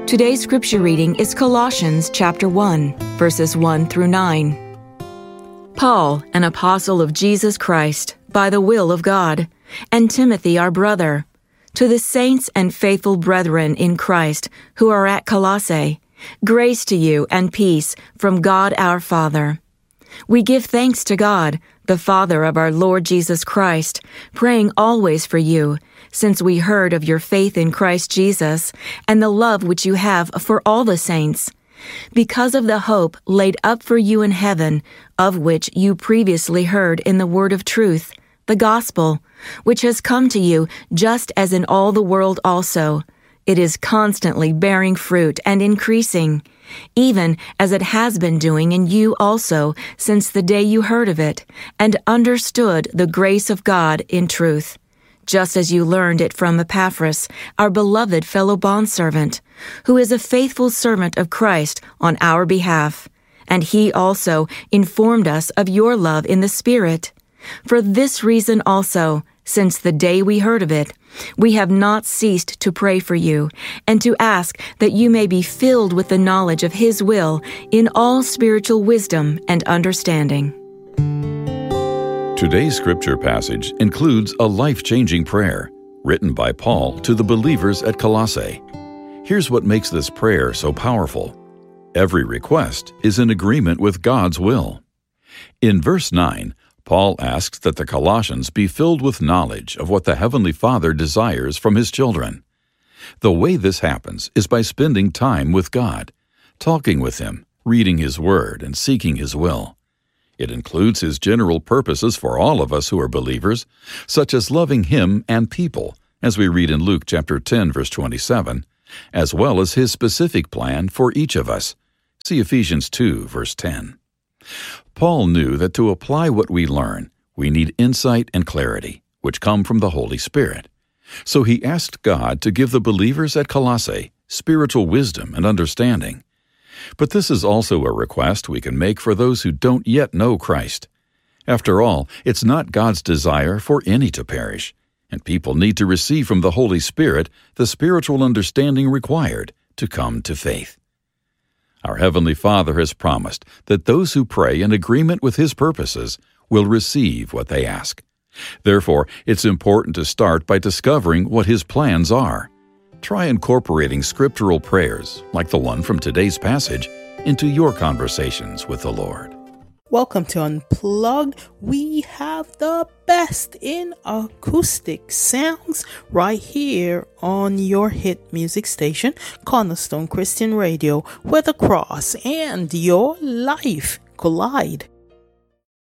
Today's scripture reading is Colossians chapter 1, verses 1 through 9. Paul, an apostle of Jesus Christ, by the will of God, and Timothy our brother, to the saints and faithful brethren in Christ who are at Colossae, grace to you and peace from God our Father. We give thanks to God, the Father of our Lord Jesus Christ, praying always for you, since we heard of your faith in Christ Jesus and the love which you have for all the saints, because of the hope laid up for you in heaven, of which you previously heard in the word of truth, the gospel, which has come to you just as in all the world also. It is constantly bearing fruit and increasing, even as it has been doing in you also since the day you heard of it and understood the grace of God in truth, just as you learned it from Epaphras, our beloved fellow bondservant, who is a faithful servant of Christ on our behalf. And he also informed us of your love in the Spirit. For this reason also, since the day we heard of it, we have not ceased to pray for you, and to ask that you may be filled with the knowledge of His will in all spiritual wisdom and understanding. Today's scripture passage includes a life-changing prayer written by Paul to the believers at Colossae. Here's what makes this prayer so powerful. Every request is in agreement with God's will. In verse 9, Paul asks that the Colossians be filled with knowledge of what the Heavenly Father desires from His children. The way this happens is by spending time with God, talking with Him, reading His Word, and seeking His will. It includes His general purposes for all of us who are believers, such as loving Him and people, as we read in Luke chapter 10, verse 27, as well as His specific plan for each of us. See Ephesians 2, verse 10. Paul knew that to apply what we learn, we need insight and clarity, which come from the Holy Spirit. So he asked God to give the believers at Colossae spiritual wisdom and understanding. But this is also a request we can make for those who don't yet know Christ. After all, it's not God's desire for any to perish, and people need to receive from the Holy Spirit the spiritual understanding required to come to faith. Our Heavenly Father has promised that those who pray in agreement with His purposes will receive what they ask. Therefore, it's important to start by discovering what His plans are. Try incorporating scriptural prayers, like the one from today's passage, into your conversations with the Lord. Welcome to Unplugged. We have the best in acoustic sounds right here on your hit music station, Cornerstone Christian Radio, where the cross and your life collide.